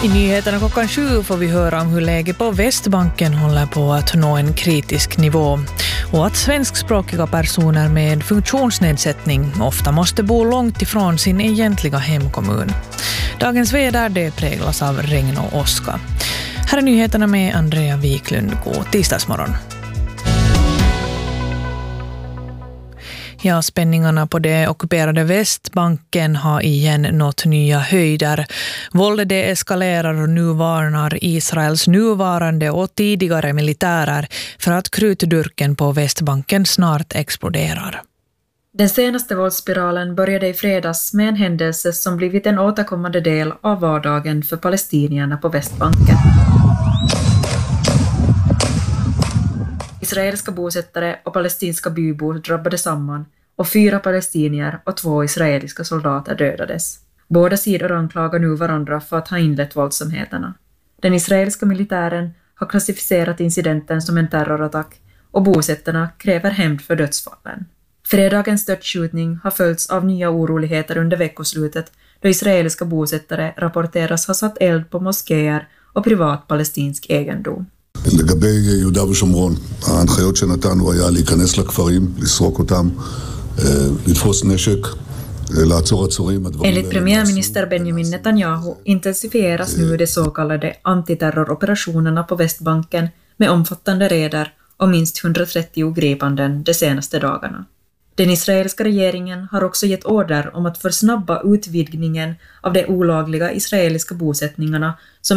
I nyheterna klockan 7 får vi höra om hur läget på Västbanken håller på att nå en kritisk nivå och att svenskspråkiga personer med funktionsnedsättning ofta måste bo långt ifrån sin egentliga hemkommun. Dagens väder det präglas av regn och åska. Här är nyheterna med Andrea Wiklund. God tisdagsmorgon. Ja, spänningarna på det ockuperade Västbanken har igen nått nya höjder. Våldet det eskalerar och nu varnar Israels nuvarande och tidigare militärer för att krutdurken på Västbanken snart exploderar. Den senaste våldsspiralen började i fredags med en händelse som blivit en återkommande del av vardagen för palestinierna på Västbanken. Israeliska bosättare och palestinska bybor drabbade samman och 4 palestinier och 2 israeliska soldater dödades. Båda sidor anklagar nu varandra för att ha inlett våldsamheterna. Den israeliska militären har klassificerat incidenten som en terrorattack och bosättarna kräver hämnd för dödsfallen. Fredagens dödsskjutning har följts av nya oroligheter under veckoslutet då israeliska bosättare rapporteras ha satt eld på moskéer och privat palestinsk egendom. לגבי יהודה ושומרון, ההנחיות שנתנו היה להיכנס לכפרים, לסרוק אותם, לתפוס נשק, לעצור עצורים. Enligt premiärminister Benjamin Netanyahu intensifieras nu de så kallade antiterroroperationerna på Västbanken med omfattande raider och minst 130 gripanden de senaste dagarna. Den israeliska regeringen har också gett order om att försnabba utvidgningen av de olagliga israeliska bosättningarna som